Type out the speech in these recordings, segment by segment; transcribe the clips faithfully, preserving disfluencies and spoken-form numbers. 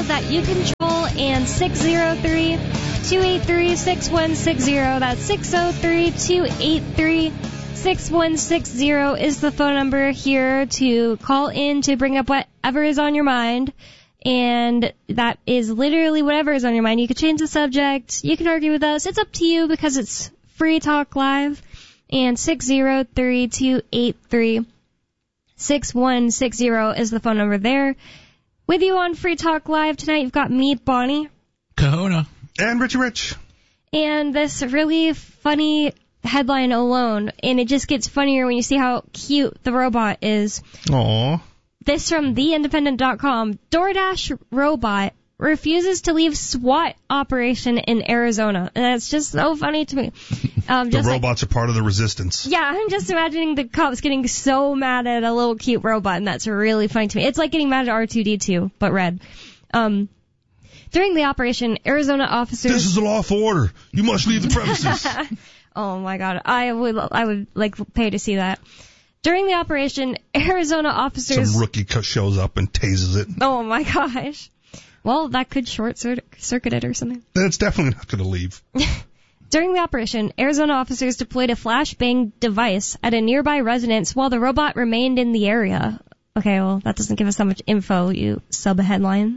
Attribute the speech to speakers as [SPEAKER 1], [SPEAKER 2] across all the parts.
[SPEAKER 1] remote that you control, and six oh three, two eight three, six one six zero. That's six oh three, two eight three, six one six zero is the phone number here to call in to bring up whatever is on your mind. And that is literally whatever is on your mind. You can change the subject. You can argue with us. It's up to you because it's Free Talk Live. And six oh three, two eight three, six one six zero is the phone number there. With you on Free Talk Live tonight, you've got me, Bonnie.
[SPEAKER 2] Kahuna.
[SPEAKER 3] And Richie Rich.
[SPEAKER 1] And this really funny headline alone, and it just gets funnier when you see how cute the robot is.
[SPEAKER 3] Aww.
[SPEAKER 1] This from the independent dot com. DoorDash robot refuses to leave SWAT operation in Arizona. And that's just so funny to me. Um,
[SPEAKER 3] the
[SPEAKER 1] just
[SPEAKER 3] robots
[SPEAKER 1] like,
[SPEAKER 3] are part of the resistance.
[SPEAKER 1] Yeah, I'm just imagining the cops getting so mad at a little cute robot, and that's really funny to me. It's like getting mad at R two D two, but red. Um, during the operation, Arizona officers...
[SPEAKER 3] This is a lawful order. You must leave the premises.
[SPEAKER 1] Oh, my God. I would, I would like pay to see that. During the operation, Arizona officers...
[SPEAKER 3] Some rookie shows up and tases it.
[SPEAKER 1] Oh, my gosh. Well, that could short-circuit it or something.
[SPEAKER 3] It's definitely not going to leave.
[SPEAKER 1] During the operation, Arizona officers deployed a flashbang device at a nearby residence while the robot remained in the area. Okay, well, that doesn't give us that much info, you sub-headline.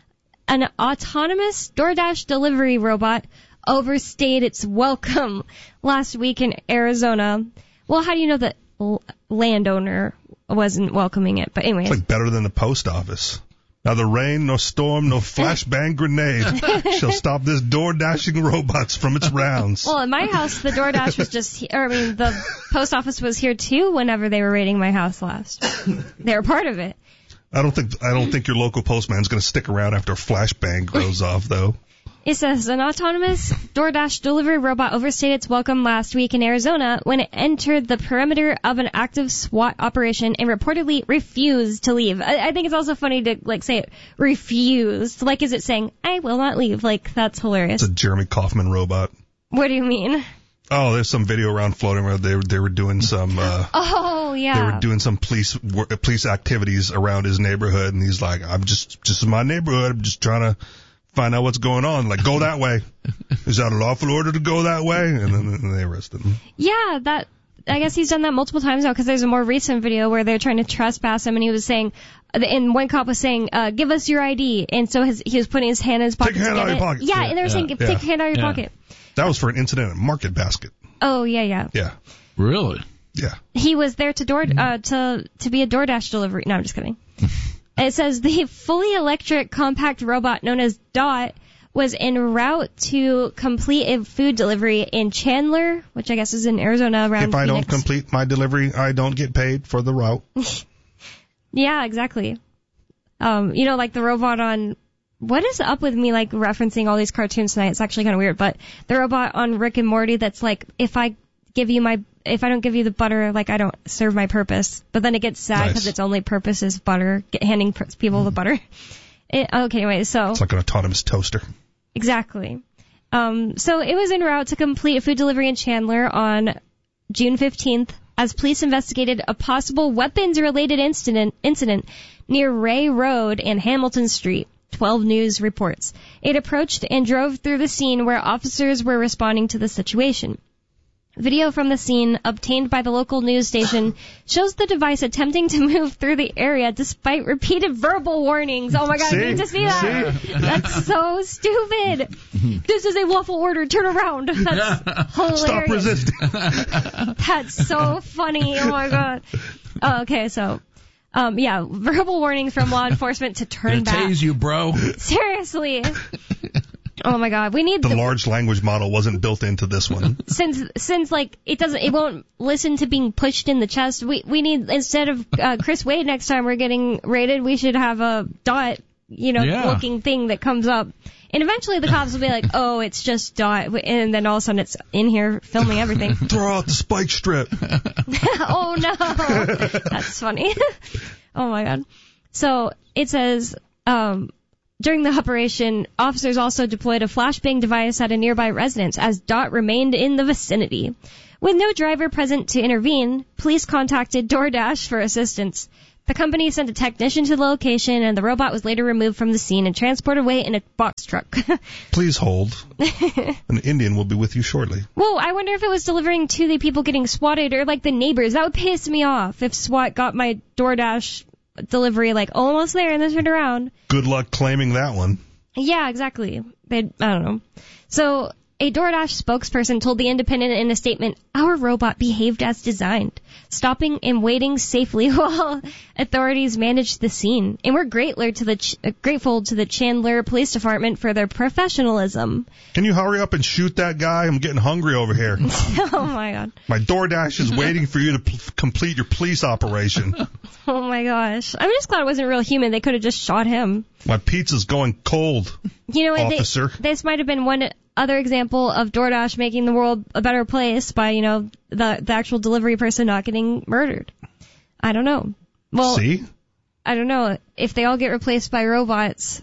[SPEAKER 1] An autonomous DoorDash delivery robot overstayed its welcome last week in Arizona. Well, how do you know that l- landowner wasn't welcoming it? But anyways.
[SPEAKER 3] It's like better than the post office. Neither rain, nor storm, nor flashbang grenade shall stop this door-dashing robots from its rounds.
[SPEAKER 1] Well, in my house, the DoorDash was just here. Or, I mean, the post office was here, too, whenever they were raiding my house last. They were part of it.
[SPEAKER 3] I don't think I don't think your local postman's going to stick around after a flashbang goes off, though.
[SPEAKER 1] It says, an autonomous DoorDash delivery robot overstayed its welcome last week in Arizona when it entered the perimeter of an active SWAT operation and reportedly refused to leave. I, I think it's also funny to, like, say it, refused. Like, is it saying, I will not leave? Like, that's hilarious.
[SPEAKER 3] It's a Jeremy Kaufman robot.
[SPEAKER 1] What do you mean?
[SPEAKER 3] Oh, there's some video around floating where they, they were doing some... Uh,
[SPEAKER 1] oh, yeah.
[SPEAKER 3] They were doing some police police activities around his neighborhood, and he's like, I'm just, just in my neighborhood, I'm just trying to... find out what's going on. Like, go that way. Is that a lawful order to go that way? And then and they arrested him.
[SPEAKER 1] Yeah, that. I guess he's done that multiple times now because there's a more recent video where they're trying to trespass him, and he was saying, and one cop was saying, uh, give us your I D. And so his, he was putting his hand in his pocket.
[SPEAKER 3] Take your hand out of your pocket.
[SPEAKER 1] Yeah,
[SPEAKER 3] yeah,
[SPEAKER 1] and they were
[SPEAKER 3] yeah,
[SPEAKER 1] saying,
[SPEAKER 3] yeah.
[SPEAKER 1] take your hand out of your
[SPEAKER 2] yeah.
[SPEAKER 1] pocket.
[SPEAKER 3] That was for an incident at Market Basket.
[SPEAKER 1] Oh, yeah, yeah.
[SPEAKER 3] Yeah.
[SPEAKER 2] Really?
[SPEAKER 3] Yeah.
[SPEAKER 1] He was there to door, uh, to, to be a DoorDash delivery. No, I'm just kidding. It says the fully electric compact robot known as Dot was en route to complete a food delivery in Chandler, which I guess is in Arizona around
[SPEAKER 3] If I
[SPEAKER 1] Phoenix.
[SPEAKER 3] don't complete my delivery, I don't get paid for the route.
[SPEAKER 1] Yeah, exactly. Um, you know, like the robot on... What is up with me, like, referencing all these cartoons tonight? It's actually kind of weird, but the robot on Rick and Morty that's like, if I give you my... If I don't give you the butter, like, I don't serve my purpose. But then it gets sad because
[SPEAKER 3] nice.
[SPEAKER 1] its only purpose is butter, get, handing per- people the butter. It, okay, anyway, so...
[SPEAKER 3] It's like an autonomous toaster.
[SPEAKER 1] Exactly. Um, so it was en route to complete a food delivery in Chandler on June fifteenth as police investigated a possible weapons-related incident incident near Ray Road and Hamilton Street. twelve News reports. It approached and drove through the scene where officers were responding to the situation. Video from the scene, obtained by the local news station, shows the device attempting to move through the area despite repeated verbal warnings. Oh my god,
[SPEAKER 3] see?
[SPEAKER 1] I need to see that. See? That's so stupid. This is a lawful order. Turn around. That's hilarious.
[SPEAKER 3] Stop resisting.
[SPEAKER 1] That's so funny. Oh my god. Oh, okay, so... Um, yeah, verbal warnings from law enforcement to turn back.
[SPEAKER 2] Tase you, bro.
[SPEAKER 1] Seriously. Oh my god, we need
[SPEAKER 3] the,
[SPEAKER 1] the
[SPEAKER 3] large language model wasn't built into this one.
[SPEAKER 1] Since since like it doesn't, it won't listen to being pushed in the chest. We we need, instead of uh, Chris Wade next time we're getting raided, we should have a Dot, you know,
[SPEAKER 2] yeah.
[SPEAKER 1] looking thing that comes up. And eventually the cops will be like, oh, it's just Dot. And then all of a sudden it's in here filming everything.
[SPEAKER 3] Throw out the spike strip.
[SPEAKER 1] Oh, no. That's funny. Oh, my God. So it says, um, during the operation, officers also deployed a flashbang device at a nearby residence as Dot remained in the vicinity. With no driver present to intervene, police contacted DoorDash for assistance. The company sent a technician to the location, and the robot was later removed from the scene and transported away in a box truck.
[SPEAKER 3] Please hold. An Indian will be with you shortly.
[SPEAKER 1] Whoa, I wonder if it was delivering to the people getting swatted or like the neighbors. That would piss me off if SWAT got my DoorDash delivery like almost there and then turned around.
[SPEAKER 3] Good luck claiming that one.
[SPEAKER 1] Yeah, exactly. They'd, I don't know. So a DoorDash spokesperson told The Independent in a statement, "Our robot behaved as designed, stopping and waiting safely while authorities managed the scene. And we're grateful to the Ch- grateful to the Chandler Police Department for their professionalism."
[SPEAKER 3] Can you hurry up and shoot that guy? I'm getting hungry over here.
[SPEAKER 1] Oh, my God.
[SPEAKER 3] My DoorDash is waiting for you to p- complete your police operation.
[SPEAKER 1] Oh, my gosh. I'm just glad it wasn't real human. They could have just shot him.
[SPEAKER 3] My pizza's going cold,
[SPEAKER 1] you know,
[SPEAKER 3] officer.
[SPEAKER 1] They, this might have been one other example of DoorDash making the world a better place by, you know, the the actual delivery person not getting murdered. I don't know. Well,
[SPEAKER 3] See?
[SPEAKER 1] I don't know. If they all get replaced by robots,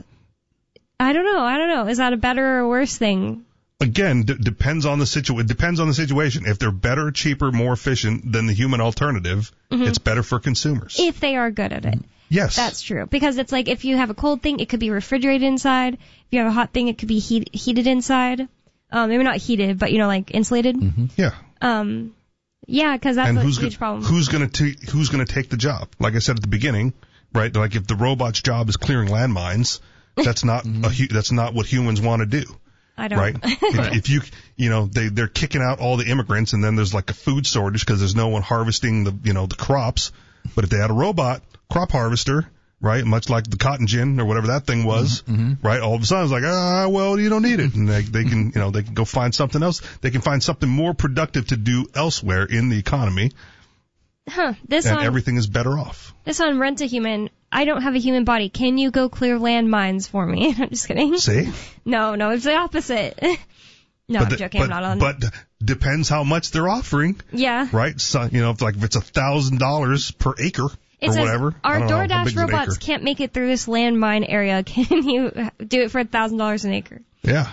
[SPEAKER 1] I don't know. I don't know. Is that a better or worse thing?
[SPEAKER 3] Again, d- depends on the situ- It depends on the situation. If they're better, cheaper, more efficient than the human alternative, mm-hmm. it's better for consumers.
[SPEAKER 1] If they are good at it.
[SPEAKER 3] Yes.
[SPEAKER 1] That's true. Because it's like if you have a cold thing, it could be refrigerated inside. If you have a hot thing, it could be heat- heated inside. Um, maybe not heated, but, you know, like insulated.
[SPEAKER 3] Mm-hmm. Yeah.
[SPEAKER 1] Um, yeah, because that's
[SPEAKER 3] and
[SPEAKER 1] a
[SPEAKER 3] who's
[SPEAKER 1] huge
[SPEAKER 3] go-
[SPEAKER 1] problem.
[SPEAKER 3] Who's going to who's going to take the job? Like I said at the beginning, right? Like if the robot's job is clearing landmines, that's not a hu- that's not what humans want to do.
[SPEAKER 1] I don't.
[SPEAKER 3] Right? if, if you you know they they're kicking out all the immigrants, and then there's like a food shortage because there's no one harvesting the you know the crops. But if they had a robot crop harvester, right, much like the cotton gin or whatever that thing was, mm-hmm. right, all of a sudden it's like, ah, well, you don't need it, and they, they can you know they can go find something else. They can find something more productive to do elsewhere in the economy.
[SPEAKER 1] Huh. This
[SPEAKER 3] and
[SPEAKER 1] on,
[SPEAKER 3] everything is better off.
[SPEAKER 1] This on Rent a Human. I don't have a human body. Can you go clear landmines for me? I'm just kidding.
[SPEAKER 3] See?
[SPEAKER 1] No, no, it's the opposite. No,
[SPEAKER 3] but
[SPEAKER 1] I'm
[SPEAKER 3] the,
[SPEAKER 1] joking.
[SPEAKER 3] But,
[SPEAKER 1] I'm not on.
[SPEAKER 3] But depends how much they're offering.
[SPEAKER 1] Yeah.
[SPEAKER 3] Right? So, you know, if like if it's a thousand dollars per acre
[SPEAKER 1] it
[SPEAKER 3] or
[SPEAKER 1] says,
[SPEAKER 3] whatever.
[SPEAKER 1] Our DoorDash
[SPEAKER 3] know,
[SPEAKER 1] robots can't make it through this landmine area. Can you do it for a thousand dollars an acre?
[SPEAKER 3] Yeah.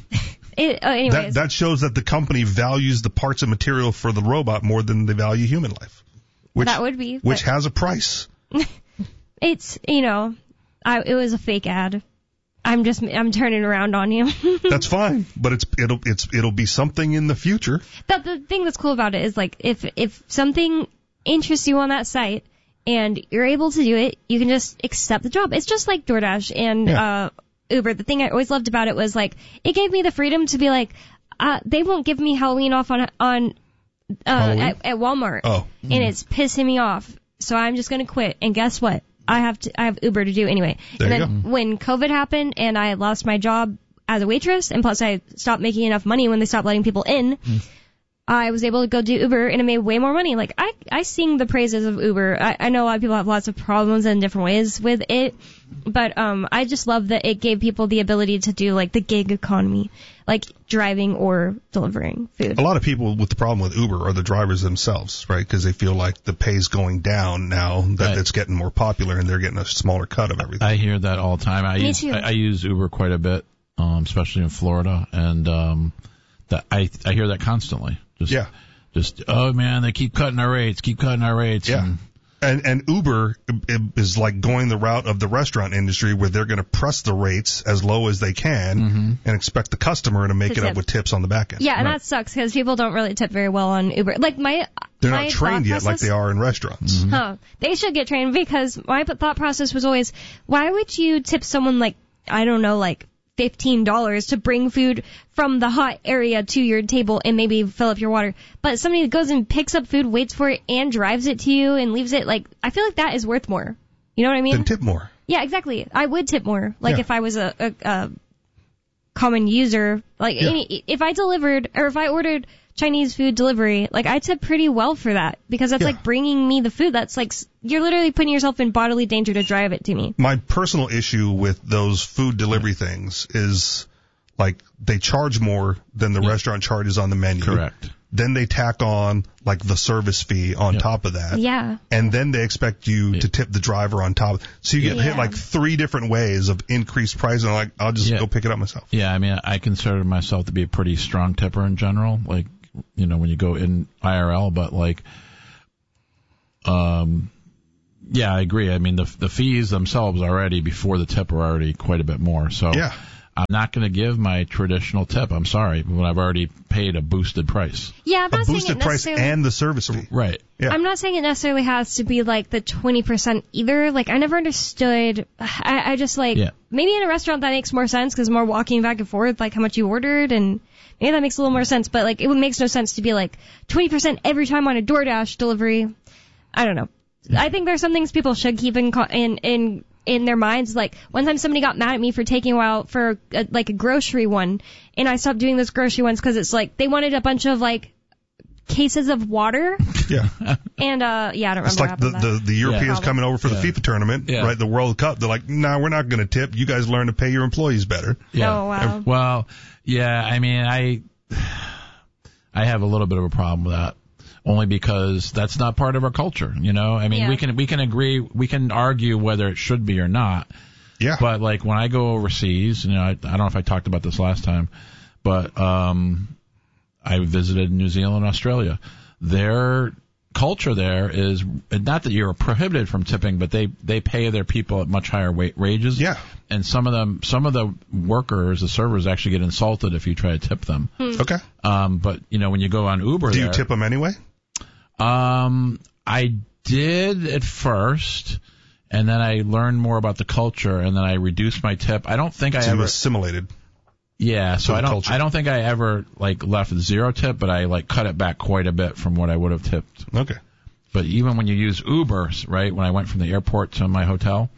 [SPEAKER 1] It, uh, anyways.
[SPEAKER 3] That, that shows that the company values the parts and material for the robot more than they value human life. Which,
[SPEAKER 1] that would be.
[SPEAKER 3] Which has a price.
[SPEAKER 1] It's, you know, I, it was a fake ad. I'm just, I'm turning around on you.
[SPEAKER 3] That's fine, but it's, it'll, it's, it'll be something in the future.
[SPEAKER 1] But the thing that's cool about it is like, if, if something interests you on that site and you're able to do it, you can just accept the job. It's just like DoorDash and,
[SPEAKER 3] yeah.
[SPEAKER 1] uh, Uber. The thing I always loved about it was like, it gave me the freedom to be like, uh, they won't give me Halloween off on, on, uh, at, at Walmart.
[SPEAKER 3] Oh.
[SPEAKER 1] And mm. it's pissing me off. So I'm just gonna quit. And guess what? I have to, I have Uber to do anyway.
[SPEAKER 3] There
[SPEAKER 1] and
[SPEAKER 3] you
[SPEAKER 1] then
[SPEAKER 3] go.
[SPEAKER 1] when COVID happened and I lost my job as a waitress, and plus I stopped making enough money when they stopped letting people in, mm. I was able to go do Uber and it made way more money. Like, I, I sing the praises of Uber. I, I know a lot of people have lots of problems in different ways with it, but, um, I just love that it gave people the ability to do, like, the gig economy, like driving or delivering food.
[SPEAKER 3] A lot of people with the problem with Uber are the drivers themselves, right? Because they feel like the pay's going down now that
[SPEAKER 2] right.
[SPEAKER 3] it's getting more popular and they're getting a smaller cut of everything.
[SPEAKER 2] I hear that all the time. I
[SPEAKER 1] Me
[SPEAKER 2] use,
[SPEAKER 1] too.
[SPEAKER 2] I, I use Uber quite a bit, um, especially in Florida, and, um, that I, I hear that constantly. Just,
[SPEAKER 3] yeah.
[SPEAKER 2] Just, oh man, they keep cutting our rates, keep cutting our rates.
[SPEAKER 3] Yeah.
[SPEAKER 2] And,
[SPEAKER 3] And, and Uber is like going the route of the restaurant industry where they're going to press the rates as low as they can mm-hmm. and expect the customer to make
[SPEAKER 1] to
[SPEAKER 3] it
[SPEAKER 1] tip.
[SPEAKER 3] up with tips on the back end.
[SPEAKER 1] Yeah, and
[SPEAKER 2] right.
[SPEAKER 1] that sucks because people don't really tip very well on Uber. Like my,
[SPEAKER 3] they're
[SPEAKER 1] my
[SPEAKER 3] not trained yet
[SPEAKER 1] process,
[SPEAKER 3] like they are in restaurants.
[SPEAKER 2] Mm-hmm.
[SPEAKER 1] Huh. They should get trained because my thought process was always, why would you tip someone like, I don't know, like fifteen dollars to bring food from the hot area to your table and maybe fill up your water. But somebody that goes and picks up food, waits for it, and drives it to you and leaves it, like, I feel like that is worth more. You know what I mean?
[SPEAKER 3] Then tip more.
[SPEAKER 1] Yeah, exactly. I would tip more. Like
[SPEAKER 3] Yeah.
[SPEAKER 1] if I was a, a, a common user, like
[SPEAKER 3] Yeah.
[SPEAKER 1] any, if I delivered, or if I ordered Chinese food delivery, like I tip pretty well for that because that's
[SPEAKER 3] Yeah.
[SPEAKER 1] like bringing me the food. That's like, you're literally putting yourself in bodily danger to drive it to me.
[SPEAKER 3] My personal issue with those food delivery things is like they charge more than the
[SPEAKER 2] Yeah.
[SPEAKER 3] restaurant charges on the menu.
[SPEAKER 2] Correct.
[SPEAKER 3] Then they tack on like the service fee on
[SPEAKER 2] Yep.
[SPEAKER 3] top of that.
[SPEAKER 1] Yeah.
[SPEAKER 3] And then they expect you
[SPEAKER 2] Yeah.
[SPEAKER 3] to tip the driver on top. So you get
[SPEAKER 1] Yeah.
[SPEAKER 3] hit like three different ways of increased price, and I'm like, I'll just
[SPEAKER 2] Yeah.
[SPEAKER 3] go pick it up myself.
[SPEAKER 2] Yeah, I mean, I consider myself to be a pretty strong tipper in general. Like, you know, when you go in I R L, but like, um, yeah, I agree. I mean, the the fees themselves already before the tip are already quite a bit more. So
[SPEAKER 3] Yeah.
[SPEAKER 2] I'm not going to give my traditional tip. I'm sorry, when I've already paid a boosted price.
[SPEAKER 1] Yeah, I'm
[SPEAKER 3] A
[SPEAKER 1] not saying
[SPEAKER 3] boosted
[SPEAKER 1] it
[SPEAKER 3] price
[SPEAKER 1] necessarily.
[SPEAKER 3] and the service fee.
[SPEAKER 2] Right.
[SPEAKER 3] Yeah.
[SPEAKER 1] I'm not saying it necessarily has to be like the twenty percent either. Like, I never understood. I, I just like,
[SPEAKER 2] Yeah.
[SPEAKER 1] maybe in a restaurant that makes more sense because more walking back and forth, like how much you ordered, and maybe that makes a little more sense. But like, it makes no sense to be like twenty percent every time on a DoorDash delivery. I don't know. I think there's some things people should keep in co- in in in their minds. Like, one time somebody got mad at me for taking a while for a, like a grocery one, and I stopped doing those grocery ones because it's like they wanted a bunch of like cases of water.
[SPEAKER 3] Yeah.
[SPEAKER 1] And, uh, yeah, I don't remember
[SPEAKER 3] It's like
[SPEAKER 1] what
[SPEAKER 3] the,
[SPEAKER 1] happened to
[SPEAKER 3] the, the Europeans
[SPEAKER 1] Yeah.
[SPEAKER 3] coming over for the
[SPEAKER 2] Yeah.
[SPEAKER 3] FIFA tournament,
[SPEAKER 2] Yeah.
[SPEAKER 3] right? The World Cup. They're like, nah, we're not going to tip. You guys learn to pay your employees better.
[SPEAKER 2] Yeah.
[SPEAKER 1] Oh, wow.
[SPEAKER 2] Well, yeah, I mean, I I have a little bit of a problem with that. Only because that's not part of our culture, you know? I mean,
[SPEAKER 1] Yeah.
[SPEAKER 2] we can we can agree, we can argue whether it should be or not.
[SPEAKER 3] Yeah.
[SPEAKER 2] But like when I go overseas, you know, I, I don't know if I talked about this last time, but um, I visited New Zealand and Australia. Their culture there is not that you're prohibited from tipping, but they they pay their people at much higher wa- wages.
[SPEAKER 3] Yeah.
[SPEAKER 2] And some of them, some of the workers, the servers, actually get insulted if you try to tip them.
[SPEAKER 3] Okay.
[SPEAKER 2] Um, but you know, when you go on Uber,
[SPEAKER 3] Do you
[SPEAKER 2] there,
[SPEAKER 3] tip them anyway?
[SPEAKER 2] Um, I did at first, and then I learned more about the culture, and then I reduced my tip. I don't think I
[SPEAKER 3] So you
[SPEAKER 2] ever.
[SPEAKER 3] assimilated.
[SPEAKER 2] Yeah, so
[SPEAKER 3] the
[SPEAKER 2] I don't.
[SPEAKER 3] culture.
[SPEAKER 2] I don't think I ever like left zero tip, but I like cut it back quite a bit from what I would have tipped.
[SPEAKER 3] Okay.
[SPEAKER 2] But even when you use Uber, right? When I went from the airport to my hotel,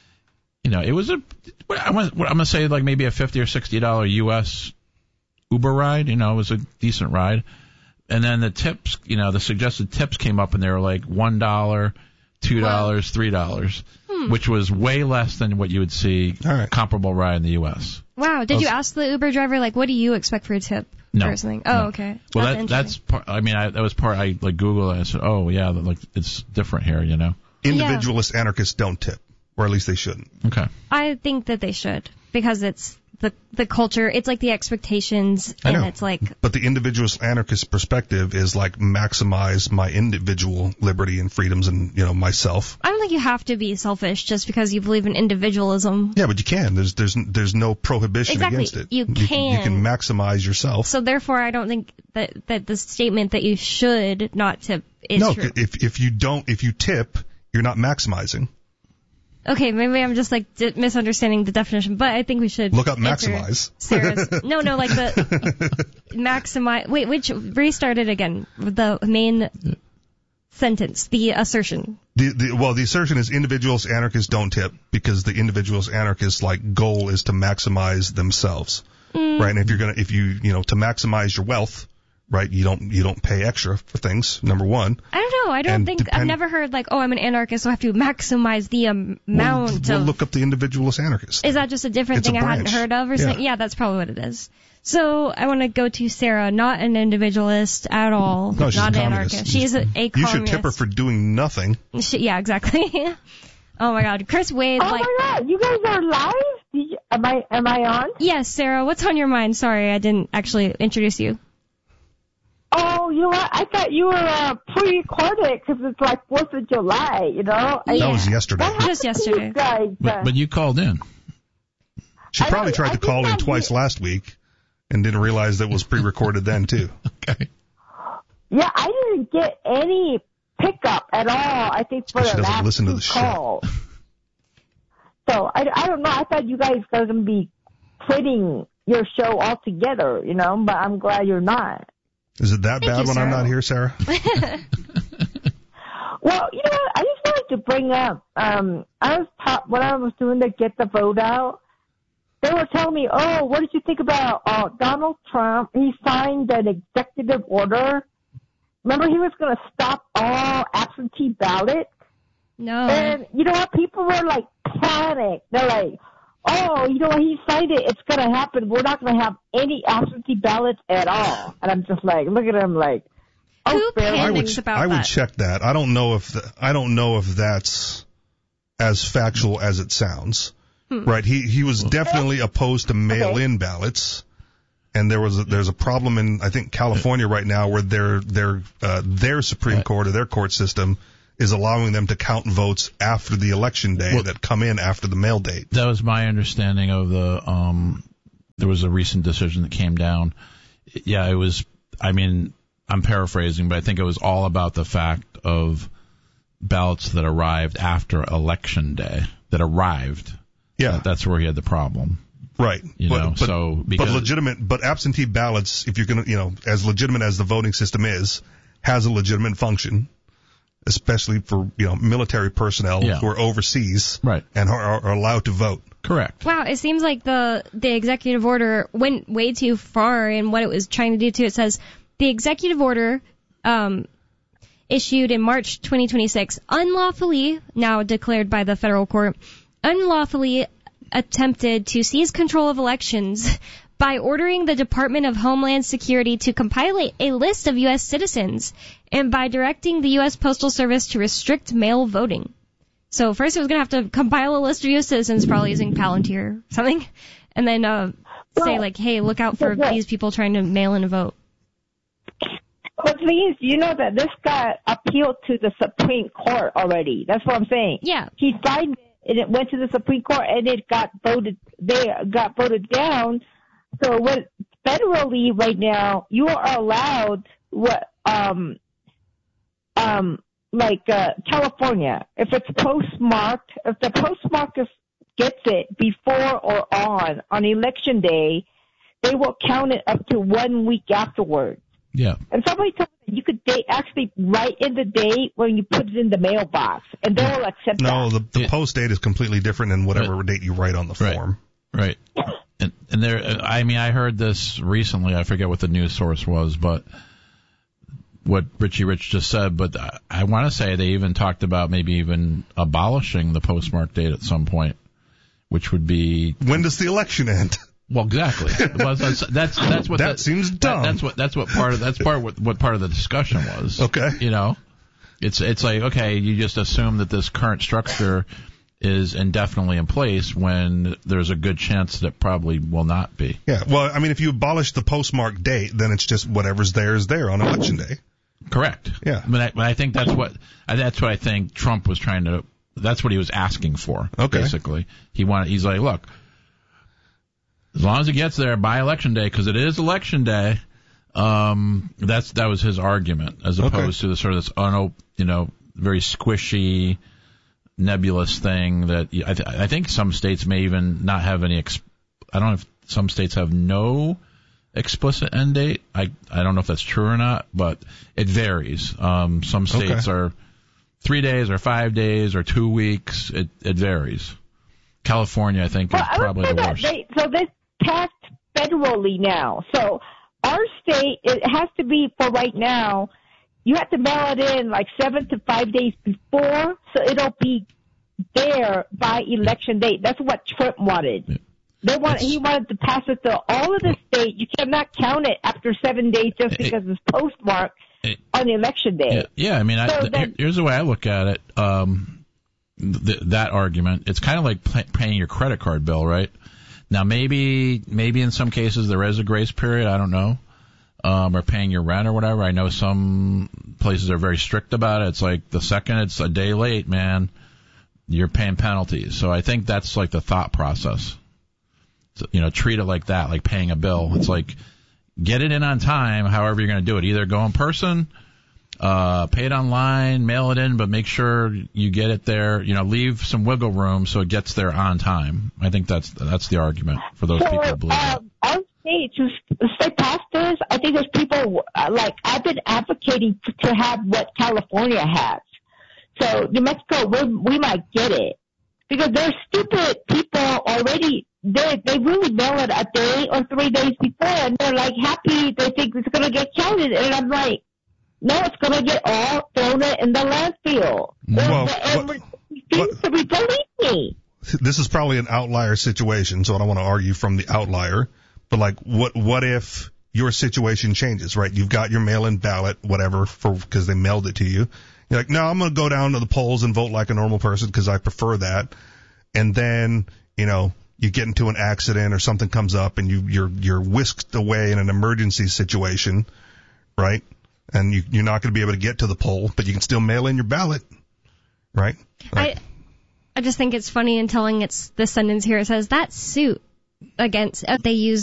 [SPEAKER 2] you know, it was a. I'm gonna, I'm gonna say like maybe a fifty or sixty dollar U S Uber ride. You know, it was a decent ride. And then the tips, you know, the suggested tips came up, and they were like one dollar, two dollars, three dollars, which was way less than what you would see
[SPEAKER 3] All right.
[SPEAKER 2] comparable ride in the U S.
[SPEAKER 1] Wow. Did you ask the Uber driver, like, what do you expect for a tip?
[SPEAKER 2] No.
[SPEAKER 1] Or something? Oh,
[SPEAKER 2] No.
[SPEAKER 1] okay.
[SPEAKER 2] Well,
[SPEAKER 1] That's
[SPEAKER 2] that, that's part. I mean, I, that was part. I like Googled it and I said, oh yeah, like it's different here, you know.
[SPEAKER 3] Individualist anarchists don't tip, or at least they shouldn't.
[SPEAKER 2] Okay.
[SPEAKER 1] I think that they should, because it's the the culture. It's like the expectations,
[SPEAKER 3] I
[SPEAKER 1] and
[SPEAKER 3] know.
[SPEAKER 1] it's like,
[SPEAKER 3] But the individualist anarchist perspective is like maximize my individual liberty and freedoms and, you know, myself.
[SPEAKER 1] I don't think you have to be selfish just because you believe in individualism.
[SPEAKER 3] Yeah, but you can. There's there's there's no prohibition
[SPEAKER 1] Exactly.
[SPEAKER 3] against it.
[SPEAKER 1] You
[SPEAKER 3] You
[SPEAKER 1] can.
[SPEAKER 3] can maximize yourself.
[SPEAKER 1] So therefore, I don't think that that the statement that you should not tip is
[SPEAKER 3] No,
[SPEAKER 1] true.
[SPEAKER 3] if if you don't if you tip, you're not maximizing.
[SPEAKER 1] Okay, maybe I'm just like d- misunderstanding the definition, but I think we should
[SPEAKER 3] Look up
[SPEAKER 1] answer
[SPEAKER 3] maximize.
[SPEAKER 1] Sarah's. No, no, like the maximize. Wait, which restart it again? The main sentence, the assertion.
[SPEAKER 3] The, the well, the assertion is individuals anarchists don't tip because the individuals anarchists like goal is to maximize themselves,
[SPEAKER 1] Mm.
[SPEAKER 3] right? And if you're gonna if you you know to maximize your wealth, right? You don't you don't pay extra for things. Number one.
[SPEAKER 1] I don't know. I don't
[SPEAKER 3] And
[SPEAKER 1] think I've
[SPEAKER 3] depend-
[SPEAKER 1] never heard like, oh, I'm an anarchist, so I have to maximize the um,
[SPEAKER 3] We'll,
[SPEAKER 1] amount
[SPEAKER 3] we'll
[SPEAKER 1] of.
[SPEAKER 3] look up the individualist anarchist.
[SPEAKER 1] Is that just a different
[SPEAKER 3] It's a
[SPEAKER 1] thing I hadn't
[SPEAKER 3] branch.
[SPEAKER 1] heard of or
[SPEAKER 3] Yeah.
[SPEAKER 1] something? Yeah, that's probably what it is. So I want to go to Sarah, not an individualist at all,
[SPEAKER 3] No, she's
[SPEAKER 1] not
[SPEAKER 3] a
[SPEAKER 1] an
[SPEAKER 3] communist.
[SPEAKER 1] anarchist. She's a, a
[SPEAKER 3] You
[SPEAKER 1] communist.
[SPEAKER 3] should tip her for doing nothing.
[SPEAKER 1] She, yeah, exactly. Oh my God, Chris Wade,
[SPEAKER 4] Oh
[SPEAKER 1] like,
[SPEAKER 4] my God, you guys are live? Did you, am I am I on?
[SPEAKER 1] yes, Sarah, what's on your mind? Sorry, I didn't actually introduce you.
[SPEAKER 4] Oh, you know what? I thought you were uh, pre-recorded because it's like Fourth of July. You know. I,
[SPEAKER 3] That was yesterday.
[SPEAKER 4] What happened
[SPEAKER 1] Just
[SPEAKER 4] to
[SPEAKER 1] yesterday.
[SPEAKER 4] You guys?
[SPEAKER 2] But, but you called in.
[SPEAKER 3] She
[SPEAKER 4] I
[SPEAKER 3] probably
[SPEAKER 4] know,
[SPEAKER 3] tried
[SPEAKER 4] I
[SPEAKER 3] to
[SPEAKER 4] just
[SPEAKER 3] call in
[SPEAKER 4] thought
[SPEAKER 3] twice
[SPEAKER 4] you-
[SPEAKER 3] last week and didn't realize that it was pre-recorded then too.
[SPEAKER 2] Okay.
[SPEAKER 4] Yeah, I didn't get any pickup at all. I think for
[SPEAKER 3] She
[SPEAKER 4] the
[SPEAKER 3] doesn't
[SPEAKER 4] last
[SPEAKER 3] listen to
[SPEAKER 4] two
[SPEAKER 3] the show.
[SPEAKER 4] calls. So I, I don't know. I thought you guys were going to be quitting your show altogether, you know. But I'm glad you're not.
[SPEAKER 3] Is it that
[SPEAKER 1] Thank
[SPEAKER 3] bad
[SPEAKER 1] you,
[SPEAKER 3] when I'm
[SPEAKER 1] Sarah.
[SPEAKER 3] not here, Sarah?
[SPEAKER 4] Well, you know what? I just wanted to bring up, um, I was taught when I was doing the Get the Vote Out, they were telling me, oh, what did you think about uh, Donald Trump? He signed an executive order. Remember, he was going to stop all absentee ballots?
[SPEAKER 1] No.
[SPEAKER 4] And you know what? People were like panicked. They're like, oh, you know what? He signed it. It's going to happen. We're not going to have any absentee ballots at all. And I'm just like, look at him like, oh,
[SPEAKER 1] Who
[SPEAKER 4] fair
[SPEAKER 3] I would
[SPEAKER 1] panics about
[SPEAKER 3] I would
[SPEAKER 1] that?
[SPEAKER 3] check that. I don't know if the, I don't know if that's as factual as it sounds.
[SPEAKER 1] Hmm.
[SPEAKER 3] Right? He he was definitely opposed to mail-in ballots. And there was a, there's a problem in I think California right now where their their uh, their Supreme Court or their court system is allowing them to count votes after the election day
[SPEAKER 2] well,
[SPEAKER 3] that come in after the mail date.
[SPEAKER 2] That was my understanding of the, um, there was a recent decision that came down. Yeah, it was, I mean, I'm paraphrasing, but I think it was all about the fact of ballots that arrived after election day, that arrived.
[SPEAKER 3] Yeah.
[SPEAKER 2] That, that's where he had the problem.
[SPEAKER 3] Right.
[SPEAKER 2] You
[SPEAKER 3] but,
[SPEAKER 2] know,
[SPEAKER 3] but,
[SPEAKER 2] so because
[SPEAKER 3] but legitimate, but absentee ballots, if you're going to, you know, as legitimate as the voting system is, has a legitimate function, especially for, you know, military personnel
[SPEAKER 2] yeah.
[SPEAKER 3] who are overseas
[SPEAKER 2] right.
[SPEAKER 3] and are, are allowed to vote.
[SPEAKER 2] Correct.
[SPEAKER 1] Wow, it seems like the the executive order went way too far in what it was trying to do too. It says the executive order um, issued in March twenty twenty-six unlawfully, now declared by the federal court, unlawfully attempted to seize control of elections by ordering the Department of Homeland Security to compile a list of U S citizens and by directing the U S Postal Service to restrict mail voting. So first it was going to have to compile a list of U S citizens, probably using Palantir or something, and then uh, say like, hey, look out for these people trying to mail in a vote.
[SPEAKER 4] But the thing is, you know that this got appealed to the Supreme Court already. That's what I'm saying.
[SPEAKER 1] Yeah.
[SPEAKER 4] He signed it, and it went to the Supreme Court, and it got voted. They got voted down. So what federally right now, you are allowed what um um like uh, California, if it's postmarked, if the postmark is, gets it before or on on election day, they will count it up to one week afterwards.
[SPEAKER 2] Yeah.
[SPEAKER 4] And somebody told me you could date, actually write in the date when you put it in the mailbox, and they'll accept
[SPEAKER 3] no,
[SPEAKER 4] that.
[SPEAKER 3] No, the, the
[SPEAKER 2] yeah.
[SPEAKER 3] post date is completely different than whatever
[SPEAKER 2] right.
[SPEAKER 3] date you write on the
[SPEAKER 2] right.
[SPEAKER 3] form.
[SPEAKER 2] Right. And, and there, I mean, I heard this recently. I forget what the news source was, but what Richie Rich just said. But I, I want to say they even talked about maybe even abolishing the postmark date at some point, which would be
[SPEAKER 3] when does the election end?
[SPEAKER 2] Well, exactly. Well, that's that's that's what
[SPEAKER 3] that
[SPEAKER 2] that,
[SPEAKER 3] seems dumb.
[SPEAKER 2] That, that's what that's what part of that's part of what, what part of the discussion was.
[SPEAKER 3] Okay.
[SPEAKER 2] You know, it's it's like okay, you just assume that this current structure is indefinitely in place when there's a good chance that it probably will not be.
[SPEAKER 3] Yeah. Well, I mean, if you abolish the postmark date, then it's just whatever's there is there on election day.
[SPEAKER 2] Correct.
[SPEAKER 3] Yeah.
[SPEAKER 2] But I, but I think that's what that's what I think Trump was trying to. That's what he was asking for.
[SPEAKER 3] Okay.
[SPEAKER 2] Basically, he wanted. He's like, look. As long as it gets there by election day, because it is election day, um, that's that was his argument, as opposed okay. to the sort of this, uno, you know, very squishy, nebulous thing that I, th- I think some states may even not have any. Exp- I don't know if some states have no explicit end date. I I don't know if that's true or not, but it varies. Um, some states
[SPEAKER 3] okay.
[SPEAKER 2] are three days or five days or two weeks. It it varies. California, I think, is
[SPEAKER 4] well,
[SPEAKER 2] probably the worst.
[SPEAKER 4] They, so this passed federally now. So our state, it has to be for right now. You have to mail it in like seven to five days before, so it'll be there by election date. That's what Trump wanted.
[SPEAKER 2] Yeah.
[SPEAKER 4] They want,
[SPEAKER 2] it's,
[SPEAKER 4] he wanted to pass it to all of the states. You cannot count it after seven days just because it, it's postmarked it, on election day.
[SPEAKER 2] Yeah, yeah I mean,
[SPEAKER 4] so
[SPEAKER 2] I,
[SPEAKER 4] then,
[SPEAKER 2] here's the way I look at it. Um, th- that argument, it's kind of like pay- paying your credit card bill, right? Now, maybe maybe in some cases there is a grace period. I don't know. Um, or paying your rent or whatever. I know some places are very strict about it. It's like the second it's a day late, man, you're paying penalties. So I think that's like the thought process. So, you know, treat it like that, like paying a bill. It's like get it in on time, however you're going to do it. Either go in person, uh, pay it online, mail it in, but make sure you get it there. You know, leave some wiggle room so it gets there on time. I think that's that's the argument for those
[SPEAKER 4] so,
[SPEAKER 2] people who believe
[SPEAKER 4] uh,
[SPEAKER 2] it.
[SPEAKER 4] Our state, to stay past this, I think there's people, uh, like, I've been advocating to have what California has. So New Mexico, we we might get it. Because there's stupid people already, they they really mail it a day or three days before, and they're, like, happy. They think it's going to get counted. And I'm like, no, it's going to get all thrown in the landfill.
[SPEAKER 3] Well,
[SPEAKER 4] and
[SPEAKER 3] what,
[SPEAKER 4] refuse to believe me.
[SPEAKER 3] This is probably an outlier situation, so I don't want to argue from the outlier. But, like, what what if your situation changes, right? You've got your mail-in ballot, whatever, for because they mailed it to you. You're like, no, I'm going to go down to the polls and vote like a normal person because I prefer that. And then, you know, you get into an accident or something comes up and you, you're you're whisked away in an emergency situation, right? And you, you're not going to be able to get to the poll, but you can still mail in your ballot. right? Like,
[SPEAKER 1] I I just think it's funny in telling it's the sentence here. It says that suit against uh, they use